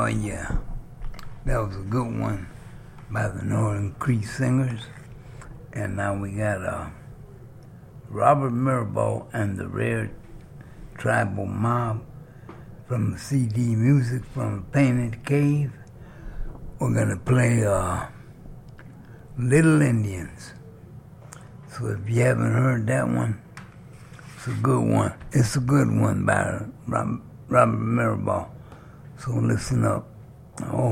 yeah. That was a good one by the Northern Cree Singers. And now we got Robert Mirabal and the Rare Tribal Mob from the CD Music from the Painted Cave. We're going to play Little Indians. So if you haven't heard that one, it's a good one. It's a good one by Robert Mirabal. So listen up.